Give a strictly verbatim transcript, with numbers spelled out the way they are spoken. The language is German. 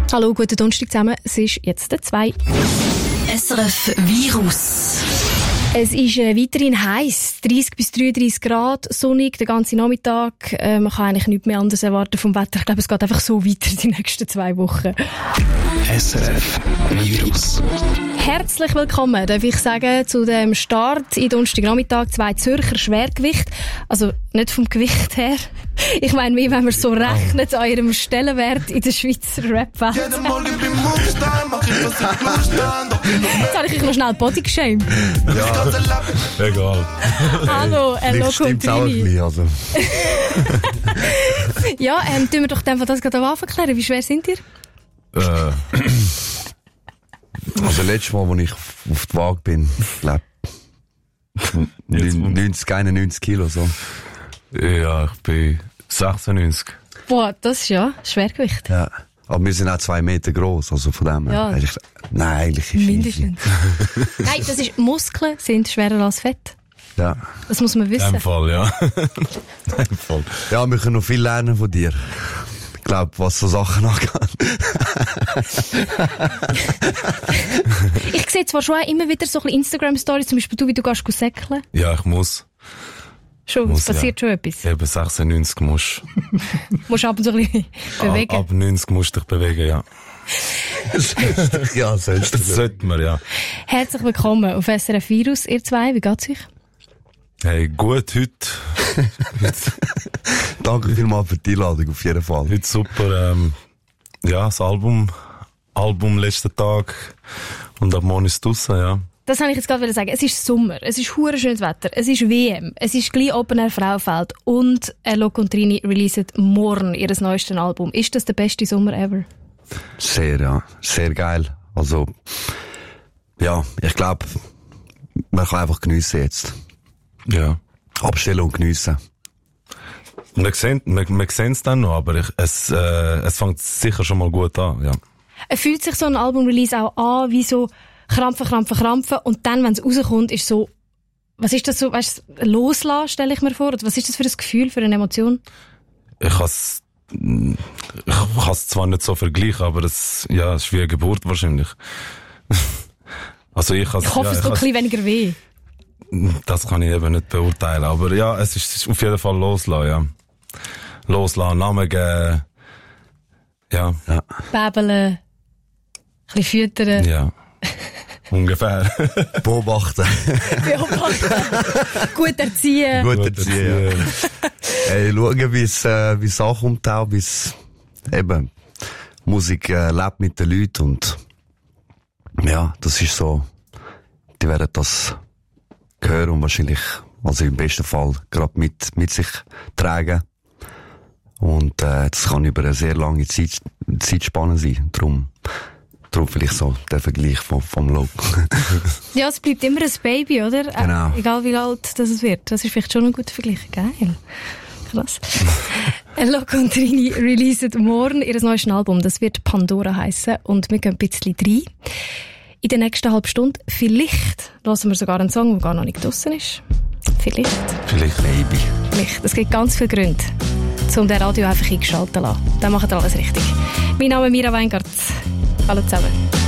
Hallo, guten Donnerstag zusammen. Es ist jetzt der zwei. S R F Virus. Es ist äh, weiterhin heiß, dreißig bis dreiunddreißig Grad, sonnig den ganzen Nachmittag. Äh, man kann eigentlich nichts mehr anderes erwarten vom Wetter. Ich glaube, es geht einfach so weiter die nächsten zwei Wochen. S R F Virus. Herzlich willkommen, darf ich sagen, zu dem Start in Donnerstagnachmittag. Zwei Zürcher Schwergewicht. Also nicht vom Gewicht her. Ich meine, wie wenn man so rechnet an ihrem Stellenwert in der Schweizer Rap-Welt. Jetzt habe ich euch noch schnell Body geshamed. Ja, egal. Hallo, Ello Contrini. Also. Ja, ähm, tun wir doch einfach das gerade am Anfang klären. Wie schwer sind ihr? Äh. Also letztes Mal, als ich auf die Waage bin, glaube neunzig, einundneunzig Kilo so. Ja, ich bin sechsundneunzig. Boah, das ist ja Schwergewicht. Ja. Aber wir sind auch zwei Meter gross, also von dem her. Ja. Eigentlich, nein, eigentlich ist mindestens. Nein, das ist, Muskeln sind schwerer als Fett. Ja. Das muss man wissen. In dem Fall, ja. In dem Fall. Ja, wir können noch viel lernen von dir. Ich glaube, was so Sachen angeht. Ich sehe zwar schon auch immer wieder so ein bisschen Instagram-Stories, zum Beispiel du, wie du gehst säckeln. Ja, ich muss. Schon, muss es passiert ja. schon etwas. Eben sechsundneunzig musst du. Musst ab und zu ein bisschen bewegen. Ab, ab neunzig musst du dich bewegen, ja. Ja, selbst. Das sollte man, ja. Herzlich willkommen auf S R F Virus, ihr zwei. Wie geht's euch? Hey, gut, heute. Danke vielmals für die Einladung, auf jeden Fall. Heute super, ähm, ja, das Album, Album letzten Tag und ab morgen ist es draussen, ja. Das wollte ich jetzt gerade sagen. Es ist Sommer, es ist hure schönes Wetter, es ist W M, es ist gleich Open Air Frauenfeld und Ello Contrini releaset morgen ihr neuestes Album. Ist das der beste Sommer ever? Sehr, ja. Sehr geil. Also, ja, ich glaube, man kann einfach geniessen jetzt. Ja. Abstellen und geniessen. Wir sehen, wir, wir sehen es dann noch, aber ich, es, äh, es fängt sicher schon mal gut an, ja. Fühlt sich so ein Album-Release auch an, wie so krampfen, krampfen, krampfen und dann, wenn es rauskommt, ist so, was ist das so, weißt du, loslassen, stelle ich mir vor, oder was ist das für ein Gefühl, für eine Emotion? Ich has, ich kann es zwar nicht so vergleichen, aber es, ja, es ist wie eine Geburt wahrscheinlich. Also ich, has, ich hoffe, ja, es ich tut has, ein bisschen weniger weh. Das kann ich eben nicht beurteilen, aber ja, es ist auf jeden Fall loslassen, ja. Loslassen, Namen geben, ja. ja. Bäbeln, ein bisschen füttern. Ja. Ungefähr. Beobachten. Beobachten. Gut erziehen. Gut erziehen. Hey, schauen, wie es äh, wie es ankommt, auch bis eben Musik äh, lebt mit den Leuten und ja, das ist so, die werden das hören und wahrscheinlich, also im besten Fall, gerade mit, mit sich tragen. Und äh, das kann über eine sehr lange Zeit, Zeitspanne sein. Darum Darum vielleicht so der Vergleich vom, vom Look. Ja, es bleibt immer ein Baby, oder? Genau. Äh, egal wie alt das es wird. Das ist vielleicht schon ein guter Vergleich. Geil. Krass. Ello Contrini releaset morgen ihr neues Album. Das wird Pandora heissen. Und wir gehen ein bisschen rein. In der nächsten halben Stunde vielleicht hören wir sogar einen Song, der gar noch nicht draussen ist. Vielleicht. Vielleicht. Baby. Vielleicht. Es gibt ganz viele Gründe, um den Radio einfach eingeschaltet zu lassen. Dann macht ihr alles richtig. Mein Name ist Mira Weingart. Hallo zusammen.